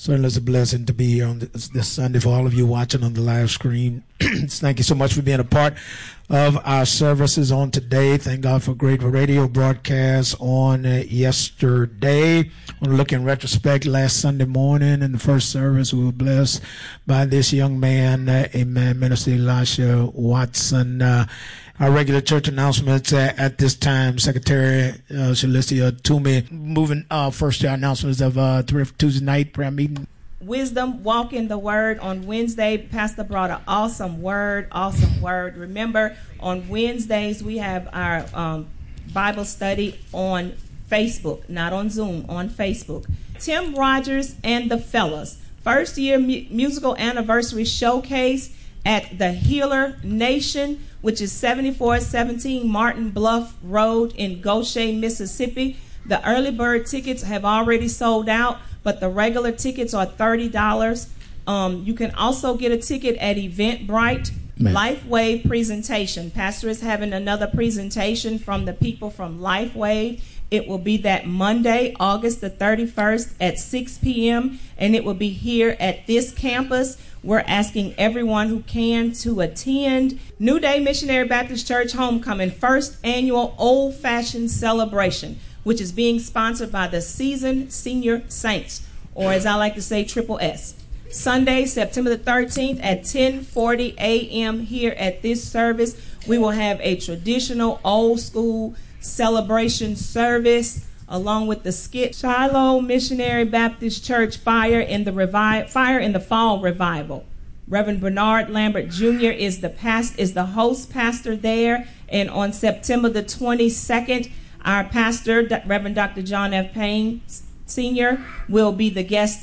Certainly it's a blessing to be here on this Sunday for all of you watching on the live stream. Thank you so much for being a part of our services on today. Thank God for a great radio broadcast on yesterday. I want to look in retrospect last Sunday morning in the first service. We were blessed by this young man, amen, Minister Elisha Watson. Our regular church announcements at this time. Secretary Shalistia Toomey moving first to our announcements of Tuesday night prayer meeting. Wisdom, walk in the word. On Wednesday, Pastor brought an awesome word. Remember, on Wednesdays, we have our Bible study on Facebook, not on Zoom, on Facebook. Tim Rogers and the Fellas, first year musical anniversary showcase at the Healer Nation, which is 7417 Martin Bluff Road in Goshen, Mississippi. The early bird tickets have already sold out, but the regular tickets are $30. You can also get a ticket at Eventbrite. LifeWave presentation. Pastor is having another presentation from the people from LifeWave. It will be that Monday, August the 31st at 6 p.m., and it will be here at this campus. We're asking everyone who can to attend. New Day Missionary Baptist Church Homecoming, first annual old-fashioned celebration, which is being sponsored by the Seasoned Senior Saints, or as I like to say, Triple S. Sunday, September the 13th at 10:40 a.m. here at this service. We will have a traditional old-school celebration service along with the skit. Shiloh Missionary Baptist Church Fire in the Fall Revival. Reverend Bernard Lambert Jr. is the host pastor there, and on September the 22nd, our pastor, Reverend Dr. John F. Payne Sr., will be the guest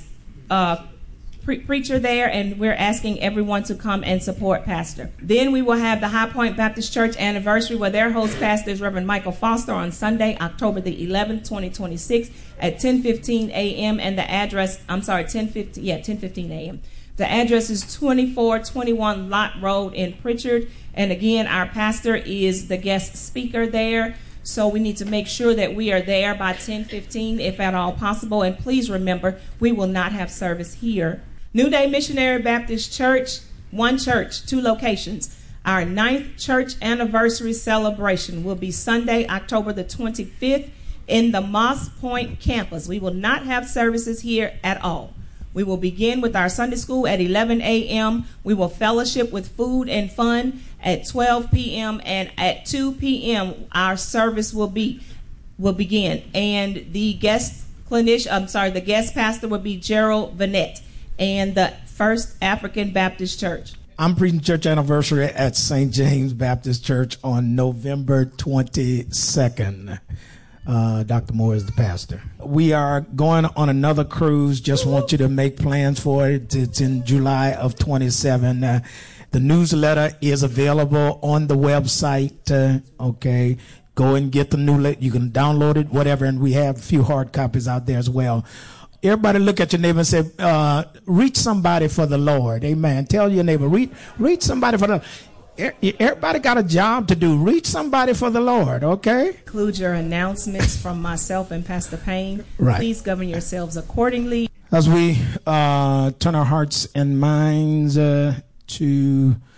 preacher there, and we're asking everyone to come and support Pastor. Then we will have the High Point Baptist Church anniversary, where their host pastor is Reverend Michael Foster, on Sunday, October the 11th, 2026 at 10:15 a.m. and the address, 10:15 a.m. The address is 2421 Lott Road in Pritchard, and again, our pastor is the guest speaker there. So we need to make sure that we are there by 10:15, if at all possible. And please remember, we will not have service here. New Day Missionary Baptist Church, one church, two locations. Our 9th church anniversary celebration will be Sunday, October the 25th in the Moss Point campus. We will not have services here at all. We will begin with our Sunday school at 11 a.m. We will fellowship with food and fun at 12 p.m. and at 2 p.m. our service will begin. And the guest pastor will be Gerald Vanette and the First African Baptist Church. I'm preaching church anniversary at St. James Baptist Church on November 22nd. Dr. Moore is the pastor. We are going on another cruise. Just want you to make plans for it. It's in July of 27. The newsletter is available on the website. Okay. Go and get the newsletter. You can download it, whatever. And we have a few hard copies out there as well. Everybody look at your neighbor and say, reach somebody for the Lord. Amen. Tell your neighbor, reach somebody for the Lord. Everybody got a job to do. Reach somebody for the Lord, okay? Include your announcements from myself and Pastor Payne. Right. Please govern yourselves accordingly. As we turn our hearts and minds to